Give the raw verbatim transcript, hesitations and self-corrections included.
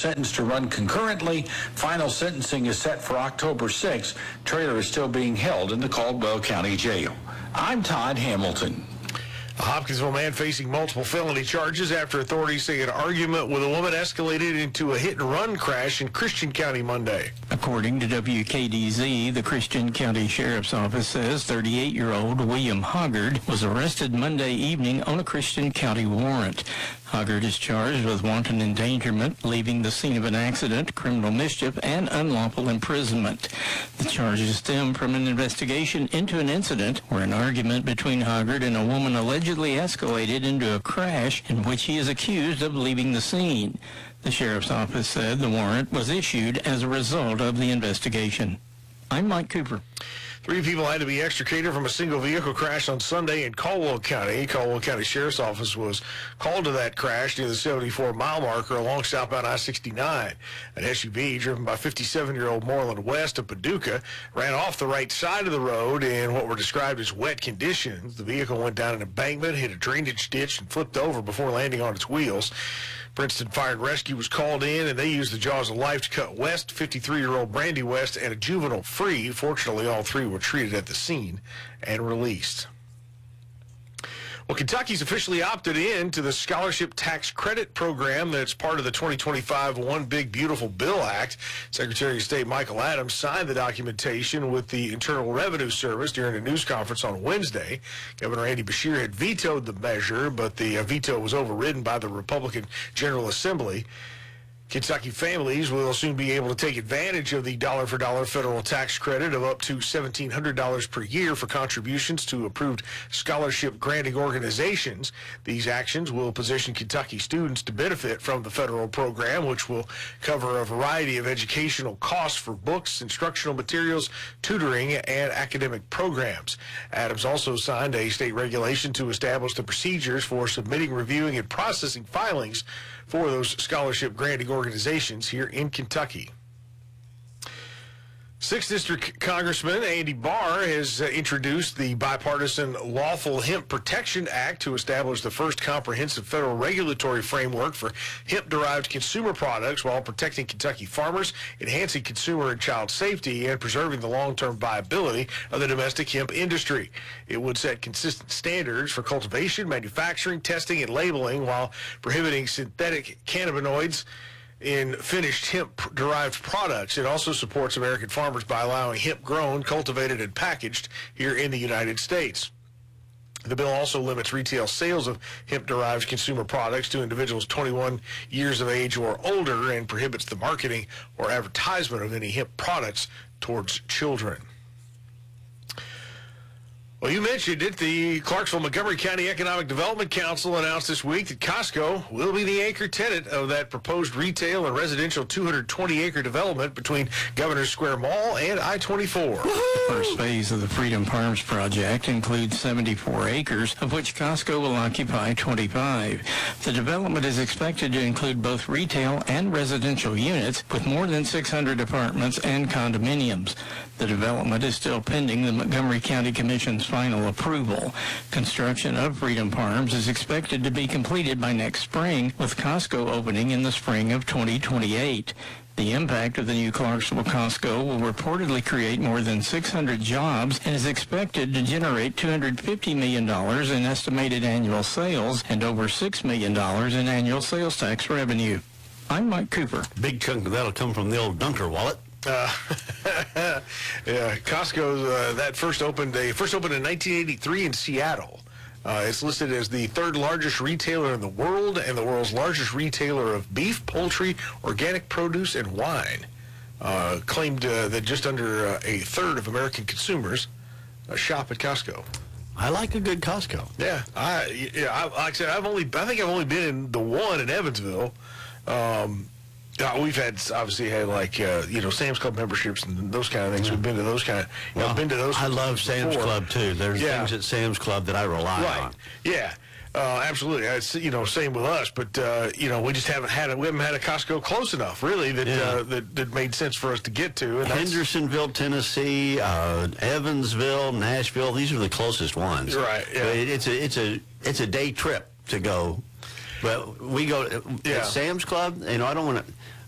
sentenced to run concurrently. Final sentencing is set for October sixth. Traylor is still being held in the Caldwell County Jail. I'm Todd Hamilton. A Hopkinsville man facing multiple felony charges after authorities say an argument with a woman escalated into a hit-and-run crash in Christian County Monday. According to W K D Z, the Christian County Sheriff's Office says thirty-eight-year-old William Hoggard was arrested Monday evening on a Christian County warrant. Hoggard is charged with wanton endangerment, leaving the scene of an accident, criminal mischief, and unlawful imprisonment. The charges stem from an investigation into an incident where an argument between Hoggard and a woman allegedly escalated into a crash in which he is accused of leaving the scene. The Sheriff's Office said the warrant was issued as a result of the investigation. I'm Mike Cooper. Three people had to be extricated from a single vehicle crash on Sunday in Caldwell County. Caldwell County Sheriff's Office was called to that crash near the seventy-four mile marker along southbound I sixty-nine. An S U V driven by fifty-seven-year-old Moreland West of Paducah ran off the right side of the road in what were described as wet conditions. The vehicle went down an embankment, hit a drainage ditch, and flipped over before landing on its wheels. Princeton Fire and Rescue was called in, and they used the jaws of life to cut West, fifty-three-year-old Brandy West, and a juvenile free. Fortunately, all three were treated at the scene and released. Well, Kentucky's officially opted in to the Scholarship Tax Credit Program that's part of the twenty twenty-five One Big Beautiful Bill Act. Secretary of State Michael Adams signed the documentation with the Internal Revenue Service during a news conference on Wednesday. Governor Andy Beshear had vetoed the measure, but the uh, veto was overridden by the Republican General Assembly. Kentucky families will soon be able to take advantage of the dollar-for-dollar federal tax credit of up to seventeen hundred dollars per year for contributions to approved scholarship granting organizations. These actions will position Kentucky students to benefit from the federal program, which will cover a variety of educational costs for books, instructional materials, tutoring, and academic programs. Adams also signed a state regulation to establish the procedures for submitting, reviewing, and processing filings for those scholarship granting organizations here in Kentucky. sixth District Congressman Andy Barr has uh, introduced the bipartisan Lawful Hemp Protection Act to establish the first comprehensive federal regulatory framework for hemp-derived consumer products while protecting Kentucky farmers, enhancing consumer and child safety, and preserving the long-term viability of the domestic hemp industry. It would set consistent standards for cultivation, manufacturing, testing, and labeling while prohibiting synthetic cannabinoids in finished hemp-derived products. It also supports American farmers by allowing hemp grown, cultivated, and packaged here in the United States. The bill also limits retail sales of hemp-derived consumer products to individuals twenty-one years of age or older and prohibits the marketing or advertisement of any hemp products towards children. Well, you mentioned it. The Clarksville-Montgomery County Economic Development Council announced this week that Costco will be the anchor tenant of that proposed retail and residential two hundred twenty acre development between Governor's Square Mall and I twenty-four. The first phase of the Freedom Farms project includes seventy-four acres, of which Costco will occupy twenty-five. The development is expected to include both retail and residential units, with more than six hundred apartments and condominiums. The development is still pending the Montgomery County Commission's final approval. Construction of Freedom Farms is expected to be completed by next spring, with Costco opening in the spring of twenty twenty-eight. The impact of the new Clarksville Costco will reportedly create more than six hundred jobs and is expected to generate two hundred fifty million dollars in estimated annual sales and over six million dollars in annual sales tax revenue. I'm Mike Cooper. Big chunk of that'll come from the old Dunker wallet. Uh, yeah, Costco, uh, that first opened, they first opened in nineteen eighty-three in Seattle. Uh, it's listed as the third largest retailer in the world and the world's largest retailer of beef, poultry, organic produce, and wine. Uh, claimed uh, that just under uh, a third of American consumers uh, shop at Costco. I like a good Costco. Yeah, I, yeah, I, like I said, I've only, I think I've only been in the one in Evansville. Um, Uh, we've had obviously had like uh, you know Sam's Club memberships and those kind of things. Yeah. We've been to those kind of. You know, well, been to those. I love Sam's before. Club too. There's yeah. things at Sam's Club that I rely right. on. Yeah, uh, absolutely. It's, you know, same with us, but uh, you know, we just haven't had a, we haven't had a Costco close enough, really, that yeah. uh, that, that made sense for us to get to. And Hendersonville, Tennessee, uh, Evansville, Nashville. These are the closest ones. Right. Yeah. It, it's a it's a it's a day trip to go. But we go yeah. at Sam's Club. You know, I don't want to.